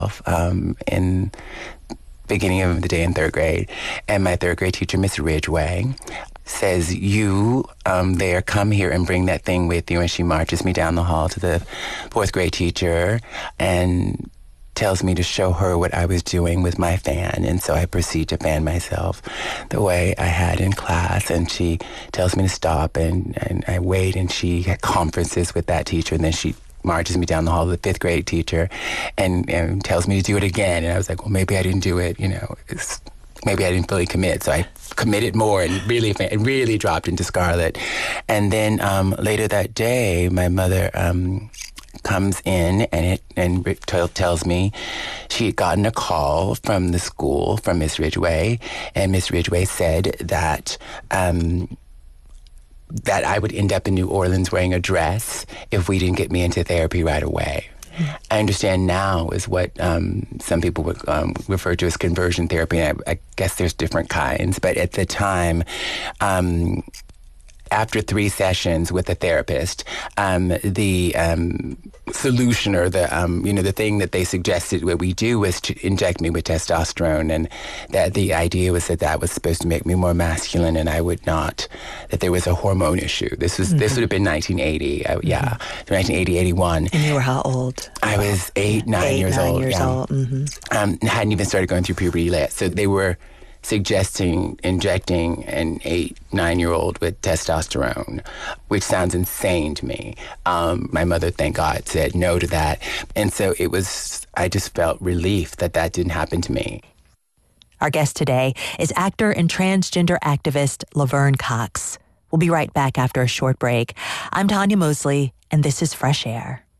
in beginning of the day in third grade. And my third grade teacher, Miss Ridgway, says, you there, come here and bring that thing with you. And she marches me down the hall to the fourth grade teacher and tells me to show her what I was doing with my fan. And so I proceed to fan myself the way I had in class. And she tells me to stop, and I wait, and she had conferences with that teacher. And then she marches me down the hall to the fifth grade teacher and tells me to do it again. And I was like, well, maybe I didn't do it, maybe I didn't fully commit. So I committed more and really dropped into scarlet. And then later that day, my mother comes in and tells me she had gotten a call from the school from Miss Ridgway, and Miss Ridgway said that that I would end up in New Orleans wearing a dress if we didn't get me into therapy right away. I understand now is what some people would refer to as conversion therapy, and I guess there's different kinds. But at the time, after 3 sessions with a therapist, the solution, or the thing that they suggested what we do was to inject me with testosterone, and that the idea was that was supposed to make me more masculine, and I would not, that there was a hormone issue. This would have been 1980, 1980, 81. And you were how old? I was 9 years old. Hadn't even started going through puberty yet, so they were suggesting injecting an 8, 9-year-old with testosterone, which sounds insane to me. My mother, thank God, said no to that. And so I just felt relief that didn't happen to me. Our guest today is actor and transgender activist Laverne Cox. We'll be right back after a short break. I'm Tanya Mosley, and this is Fresh Air.